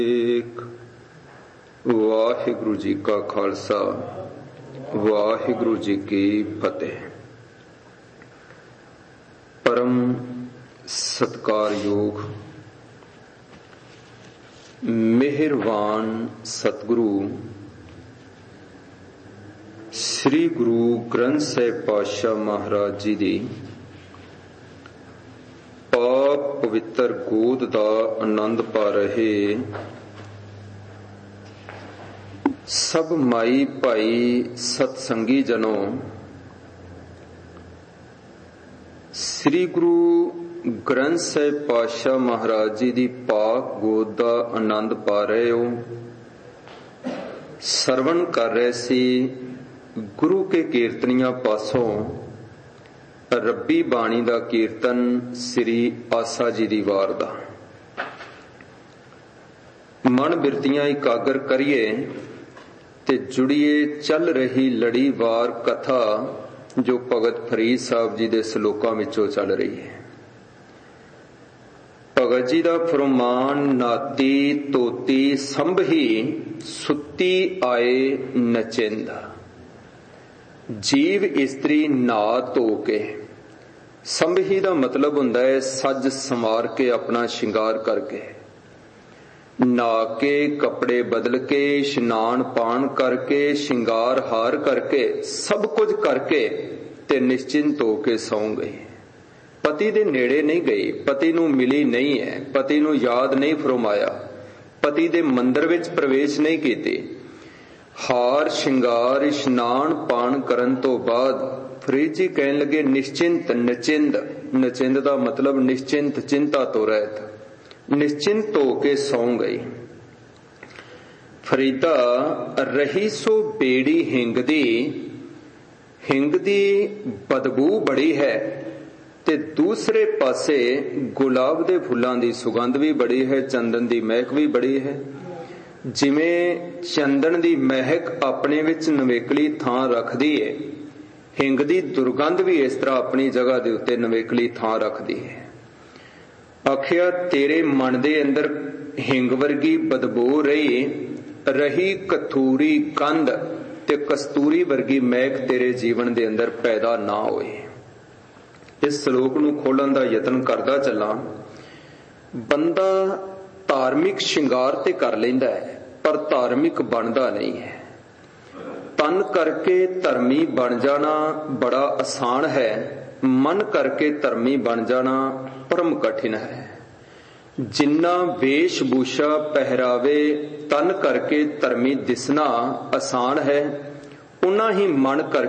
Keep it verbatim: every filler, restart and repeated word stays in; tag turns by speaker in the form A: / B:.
A: ਏਕ ਵਾਹਿਗੁਰੂ ਜੀ ਕਾ ਖਾਲਸਾ ਵਾਹਿਗੁਰੂ ਜੀ ਕੀ ਫਤਿਹ। ਪਰਮ ਸਤਿਕਾਰਯੋਗ ਮਿਹਰਬਾਨ ਸਤਿਗੁਰੂ ਸ੍ਰੀ ਗੁਰੂ ਗ੍ਰੰਥ ਸਾਹਿਬ ਪਾਤਸ਼ਾਹ ਮਹਾਰਾਜ ਜੀ ਦੀ ਪਾਕ ਪਵਿੱਤਰ ਗੋਦ ਦਾ ਆਨੰਦ ਪਾ ਰਹੇ ਸਭ ਮਾਈ ਭਾਈ ਸਤਸੰਗੀ ਜਨੋ, ਸ੍ਰੀ ਗੁਰੂ ਗ੍ਰੰਥ ਸਾਹਿਬ ਪਾਤਸ਼ਾਹ ਮਹਾਰਾਜ ਜੀ ਦੀ ਪਾਕ ਗੋਦ ਦਾ ਆਨੰਦ ਪਾ ਰਹੇ ਹੋ। ਸਰਵਣ ਕਰ ਰਹੇ ਸੀ ਗੁਰੂ ਕੇ ਕੀਰਤਨੀਆਂ ਪਾਸੋਂ ਰੱਬੀ ਬਾਣੀ ਦਾ ਕੀਰਤਨ ਸ੍ਰੀ ਆਸਾ ਜੀ ਦੀ ਵਾਰ ਦਾ। ਮਨ ਬਿਰਤੀਆਂ ਇਕਾਗਰ ਕਰੀਏ ਤੇ ਜੁੜੀਏ ਚੱਲ ਰਹੀ ਲੜੀਵਾਰ ਕਥਾ ਜੋ ਭਗਤ ਫਰੀਦ ਸਾਹਿਬ ਜੀ ਦੇ ਸ਼ਲੋਕਾਂ ਵਿੱਚੋਂ ਚੱਲ ਰਹੀ ਹੈ। ਭਗਤ ਜੀ ਦਾ ਫਰਮਾਨ, ਨਾਤੀ ਤੋਤੀ ਸੰਭੀ ਸੁੱਤੀ ਆਏ ਨਚਿੰਦ। ਜੀਵ ਇਸਤਰੀ ਨਾ ਧੋ ਕੇ, ਸੰਭੀ ਦਾ ਮਤਲਬ ਹੁੰਦਾ ਹੈ ਸੱਜ ਸੰਵਾਰ ਕੇ, ਆਪਣਾ ਸ਼ਿੰਗਾਰ ਕਰਕੇ, ਨਹਾ ਕੇ, ਕੱਪੜੇ ਬਦਲ ਕੇ, ਇਸ਼ਨਾਨ ਪਾਣ ਕਰਕੇ, ਸ਼ਿੰਗਾਰ ਹਾਰ ਕਰਕੇ, ਸਭ ਕੁਝ ਕਰਕੇ ਤੇ ਨਿਸ਼ਚਿੰਤ ਹੋ ਕੇ ਸੌਂ ਗਈ। ਪਤੀ ਦੇ ਨੇੜੇ ਨਹੀਂ ਗਈ, ਪਤੀ ਨੂੰ ਮਿਲੀ ਨਹੀਂ ਹੈ, ਪਤੀ ਨੂੰ ਯਾਦ ਨਹੀਂ ਫਰਮਾਇਆ, ਪਤੀ ਦੇ ਮੰਦਰ ਵਿੱਚ ਪ੍ਰਵੇਸ਼ ਨਹੀਂ ਕੀਤੀ। ਹਾਰ ਸ਼ਿੰਗਾਰ ਇਸ਼ਨਾਨ ਪਾਣ ਕਰਨ ਤੋਂ ਬਾਅਦ ਫਰੀਦ ਜੀ ਕਹਿਣ ਲੱਗੇ ਨਿਸ਼ਚਿੰਤ ਨਚਿੰਦ। ਨਚਿੰਦ ਦਾ ਮਤਲਬ ਨਿਸ਼ਚਿੰਤ, ਚਿੰਤਾ ਤੋਂ ਰਹਿਤ, ਨਿਸ਼ਚਿੰਤ ਹੋ ਕੇ ਸੌਂ ਗਈ। ਫਰੀਦਾ ਰਹੀ ਸੋ ਬੇੜੀ ਹਿੰਗ ਦੀ, ਹਿੰਗ ਦੀ ਬਦਬੂ ਬੜੀ ਹੈ ਤੇ ਦੂਸਰੇ ਪਾਸੇ ਗੁਲਾਬ ਦੇ ਫੁੱਲਾਂ ਦੀ ਸੁਗੰਧ ਵੀ ਬੜੀ ਹੈ, ਚੰਦਨ ਦੀ ਮਹਿਕ ਵੀ ਬੜੀ ਹੈ। ਜਿਵੇਂ ਚੰਦਨ ਦੀ ਮਹਿਕ ਆਪਣੇ ਵਿੱਚ ਨਵੇਕਲੀ ਥਾਂ ਰੱਖਦੀ ਹੈ, ਹਿੰਗ ਦੀ ਦੁਰਗੰਧ ਵੀ ਇਸ ਤਰ੍ਹਾਂ ਆਪਣੀ ਜਗ੍ਹਾ ਦੇ ਉੱਤੇ ਨਵੇਕਲੀ ਥਾਂ ਰੱਖਦੀ ਹੈ। ਆਖਿਆ ਤੇਰੇ ਮਨ ਦੇ ਅੰਦਰ ਹਿੰਗ ਵਰਗੀ ਬਦਬੂ ਰਹੀ, ਰਹੀ ਕਥੂਰੀ ਕੰਧ ਤੇ ਕਸਤੂਰੀ ਵਰਗੀ ਮਹਿਕ ਤੇਰੇ ਜੀਵਨ ਦੇ ਅੰਦਰ ਪੈਦਾ ਨਾ ਹੋਏ। ਇਸ ਸ਼ਲੋਕ ਨੂੰ ਖੋਲਣ ਦਾ ਯਤਨ ਕਰਦਾ ਚੱਲਾਂ। ਬੰਦਾ ਧਾਰਮਿਕ ਸ਼ਿੰਗਾਰ ਤੇ ਕਰ ਲੈਂਦਾ ਹੈ ਪਰ ਧਾਰਮਿਕ ਬਣਦਾ ਨਹੀਂ ਹੈ। ਤਨ ਕਰਕੇ ਧਰਮੀ ਬਣ ਜਾਣਾ ਬੜਾ ਆਸਾਨ ਹੈ, ਮਨ ਕਰਕੇ ਧਰਮੀ ਬਣ ਜਾਣਾ ਪਰਮ ਕਠਿਨ ਹੈ। ਜਿੰਨਾ ਵੇਸ਼ ਭੂਸ਼ਾ ਪਹਿਰਾਵੇ ਤਨ ਕਰਕੇ ਧਰਮੀ ਦਿਸਣਾ ਆਸਾਨ ਹੈ, ਉਨਾ ਹੀ ਮਨ ਕਰਕੇ